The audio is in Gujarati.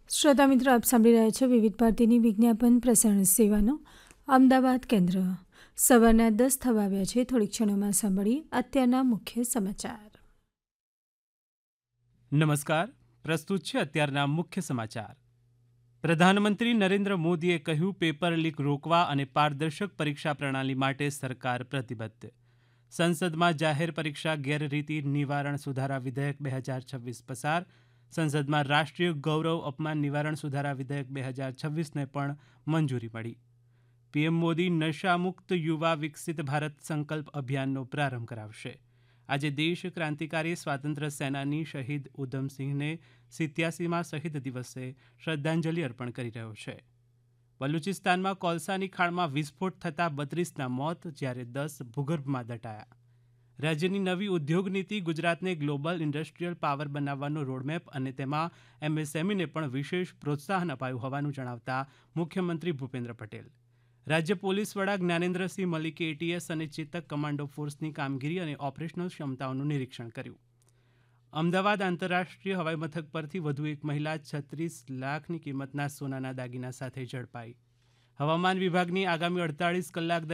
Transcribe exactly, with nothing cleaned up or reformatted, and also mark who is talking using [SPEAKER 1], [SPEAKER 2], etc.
[SPEAKER 1] શ્રોતા મિત્રો, આપ સાંભળી રહ્યા છો વિવિધ ભારતીની વિજ્ઞાપન પ્રસારણ સેવાનો અમદાવાદ કેન્દ્ર. સવારના દસ થવા આવ્યા છે. થોડીક ક્ષણોમાં સાંભળી અત્યારના મુખ્ય સમાચાર.
[SPEAKER 2] નમસ્કાર, પ્રસ્તુત છે અત્યારના મુખ્ય સમાચાર. પ્રધાનમંત્રી નરેન્દ્ર મોદીએ કહ્યું, પેપર લીક રોકવા અને પારદર્શક પરીક્ષા પ્રણાલી માટે સરકાર પ્રતિબદ્ધ. સંસદમાં જાહેર પરીક્ષા ગેરરીતિ નિવારણ સુધારા વિધેયક બે હજાર છવ્વીસ પસાર. સંસદમાં રાષ્ટ્રીય ગૌરવ અપમાન નિવારણ સુધારા વિધેયક બે હજાર છવ્વીસને પણ મંજૂરી મળી. પીએમ મોદી નશામુક્ત યુવા વિકસિત ભારત સંકલ્પ અભિયાનનો પ્રારંભ કરાવશે. આજે દેશ ક્રાંતિકારી સ્વાતંત્ર્ય સેનાની શહીદ ઉધમસિંહને સિત્યાસીમાં શહીદ દિવસે શ્રદ્ધાંજલિ અર્પણ કરી રહ્યો છે. બલુચિસ્તાનમાં કોલસાની ખાણમાં વિસ્ફોટ થતાં બત્રીસના મોત, જ્યારે દસ ભૂગર્ભમાં દટાયા. રાજ્યની નવી ઉદ્યોગ નીતિ ગુજરાતને ગ્લોબલ ઇન્ડસ્ટ્રીયલ પાવર બનાવવાનો રોડમેપ અને તેમાં એમએસએમઈને પણ વિશેષ પ્રોત્સાહન અપાયું હોવાનું જણાવતા મુખ્યમંત્રી ભૂપેન્દ્ર પટેલ. રાજ્ય પોલીસ વડા જ્ઞાનેન્દ્રસિંહ મલિકે એટીએસ અને ચેતક કમાન્ડો ફોર્સની કામગીરી અને ઓપરેશનલ ક્ષમતાઓનું નિરીક્ષણ કર્યું. અમદાવાદ આંતરરાષ્ટ્રીય હવાઈ મથક પરથી વધુ એક મહિલા છત્રીસ લાખની કિંમતના સોનાના દાગીના સાથે ઝડપાઈ. હવામાન વિભાગની આગામી અડતાળીસ કલાક